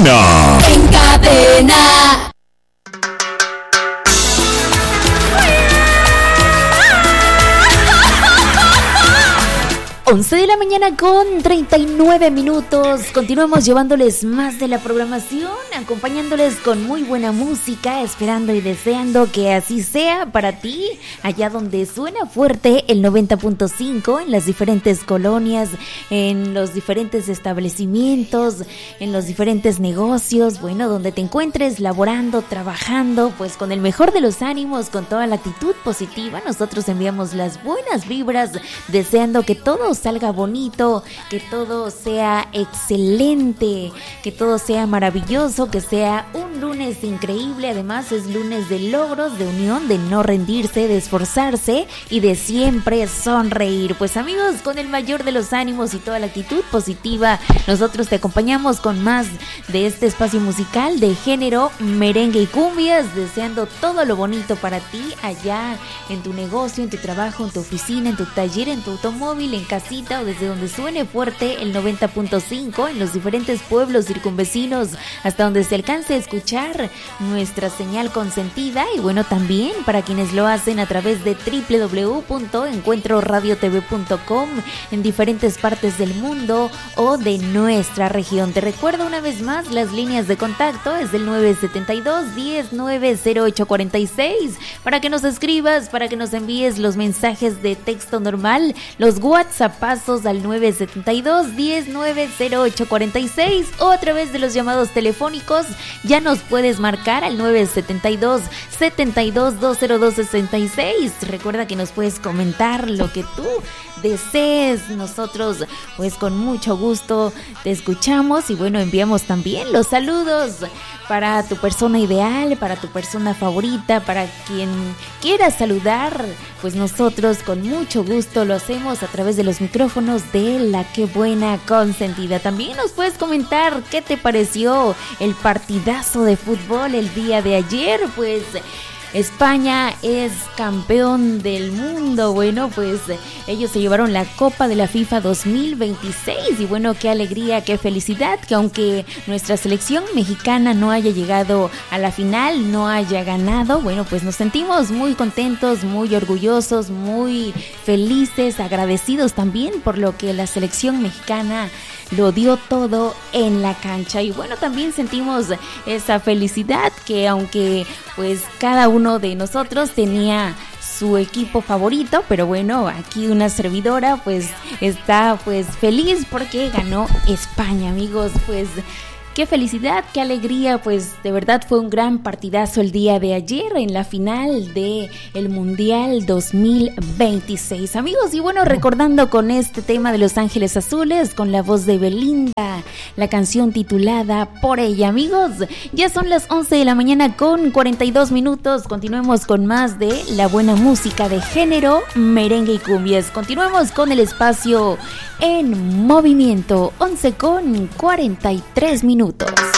cadena. En cadena. 11 de la mañana con 39 minutos. Continuamos llevándoles más de la programación, acompañándoles con muy buena música, esperando y deseando que así sea para ti, allá donde suena fuerte el 90.5, en las diferentes colonias, en los diferentes establecimientos, en los diferentes negocios, bueno, donde te encuentres laborando, trabajando, pues con el mejor de los ánimos, con toda la actitud positiva. Nosotros enviamos las buenas vibras, deseando que todo salga bonito, que todo sea excelente, que todo sea maravilloso, que sea un lunes increíble. Además es lunes de logros, de unión, de no rendirse, de esforzarse y de siempre sonreír. Pues amigos, con el mayor de los ánimos y toda la actitud positiva, nosotros te acompañamos con más de este espacio musical de género, merengue y cumbias, deseando todo lo bonito para ti allá en tu negocio, en tu trabajo, en tu oficina, en tu taller, en tu automóvil, en casita o desde donde suene fuerte el 90.5, en los diferentes pueblos circunvecinos, hasta donde se alcance a escuchar nuestra señal consentida. Y bueno, también para quienes lo hacen a través de www.encuentroradiotv.com en diferentes partes del mundo o de nuestra región. Te recuerdo una vez más las líneas de contacto, es del 972-10-90846, para que nos escribas, para que nos envíes los mensajes de texto normal, los WhatsApp pasos al 972-10-90846 o a través de los llamados telefónicos. Ya nos puedes marcar al 972-72-20266. Recuerda que nos puedes comentar lo que tú desees. Nosotros pues con mucho gusto te escuchamos y bueno, enviamos también los saludos para tu persona ideal, para tu persona favorita, para quien quiera saludar. Pues nosotros con mucho gusto lo hacemos a través de los micrófonos de La Que Buena Consentida. También nos puedes comentar qué te pareció el partidazo de fútbol el día de ayer. Pues España es campeón del mundo. Bueno, pues ellos se llevaron la Copa de la FIFA 2026 y bueno, qué alegría, qué felicidad que aunque nuestra selección mexicana no haya llegado a la final, no haya ganado, bueno, pues nos sentimos muy contentos, muy orgullosos, muy felices, agradecidos también por lo que la selección mexicana lo dio todo en la cancha. Y bueno, también sentimos esa felicidad que aunque pues cada uno de nosotros tenía su equipo favorito, pero bueno, aquí una servidora pues está pues feliz porque ganó España, amigos. Pues qué felicidad, qué alegría, pues de verdad fue un gran partidazo el día de ayer en la final de el Mundial 2026, amigos. Y bueno, recordando con este tema de Los Ángeles Azules, con la voz de Belinda, la canción titulada Por Ella, amigos. Ya son las 11 de la mañana con 42 minutos. Continuemos con más de la buena música de género, merengue y cumbias. Continuemos con el espacio en movimiento, 11 con 43 minutos.